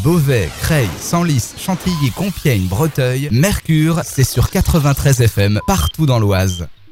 Beauvais, Creil, Senlis, Chantilly, Compiègne, Breteuil, Mercure, c'est sur 93 FM partout dans l'Oise.